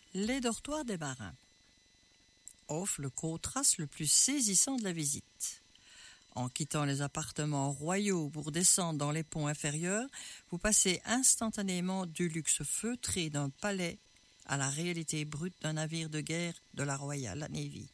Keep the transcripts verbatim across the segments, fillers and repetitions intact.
Les dortoirs des marins offrent le contraste le plus saisissant de la visite. En quittant les appartements royaux pour descendre dans les ponts inférieurs, vous passez instantanément du luxe feutré d'un palais à la réalité brute d'un navire de guerre de la Royal Navy.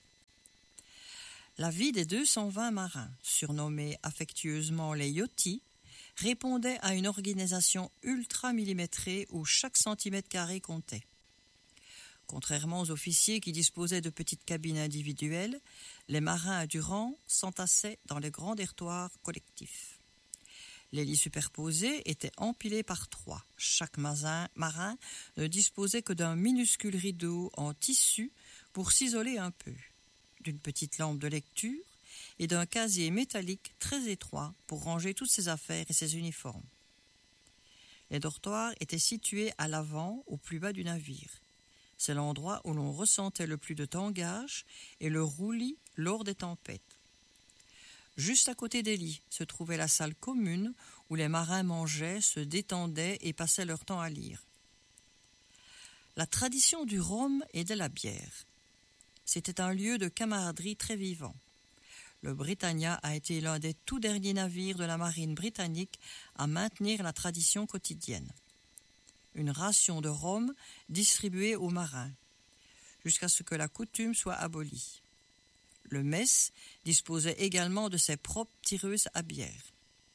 La vie des deux cent vingt marins, surnommés affectueusement les yachtis, répondait à une organisation ultra-millimétrée où chaque centimètre carré comptait. Contrairement aux officiers qui disposaient de petites cabines individuelles, les marins du rang s'entassaient dans les grands dortoirs collectifs. Les lits superposés étaient empilés par trois. Chaque marin ne disposait que d'un minuscule rideau en tissu pour s'isoler un peu, d'une petite lampe de lecture et d'un casier métallique très étroit pour ranger toutes ses affaires et ses uniformes. Les dortoirs étaient situés à l'avant, au plus bas du navire. C'est l'endroit où l'on ressentait le plus de tangage et le roulis lors des tempêtes. Juste à côté des lits se trouvait la salle commune où les marins mangeaient, se détendaient et passaient leur temps à lire. La tradition du rhum et de la bière. C'était un lieu de camaraderie très vivant. Le Britannia a été l'un des tout derniers navires de la marine britannique à maintenir la tradition quotidienne. Une ration de rhum distribuée aux marins, jusqu'à ce que la coutume soit abolie. Le mess disposait également de ses propres tireuses à bière.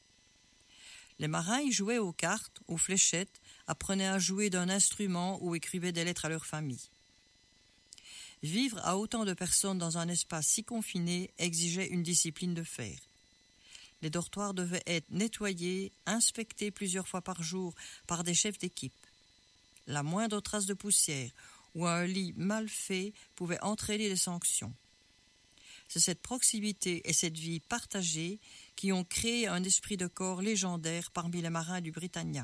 Les marins y jouaient aux cartes, aux fléchettes, apprenaient à jouer d'un instrument ou écrivaient des lettres à leur famille. Vivre à autant de personnes dans un espace si confiné exigeait une discipline de fer. Les dortoirs devaient être nettoyés, inspectés plusieurs fois par jour par des chefs d'équipe. La moindre trace de poussière ou un lit mal fait pouvait entraîner des sanctions. C'est cette proximité et cette vie partagée qui ont créé un esprit de corps légendaire parmi les marins du Britannia.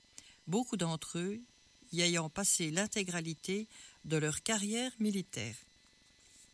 Beaucoup d'entre eux y ayant passé l'intégralité de leur carrière militaire.